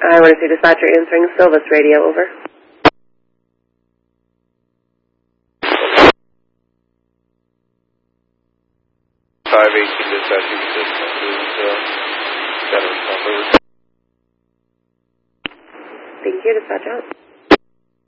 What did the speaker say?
I want to see dispatcher answering Silvis radio, over. Dispatching Thank you, dispatch out.